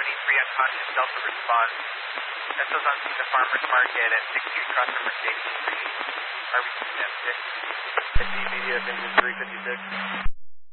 unconscious, Delta response. SO's on scene, the farmer's market at 60 across from Mercedes Street, RBC 6. Immediate, engine 356.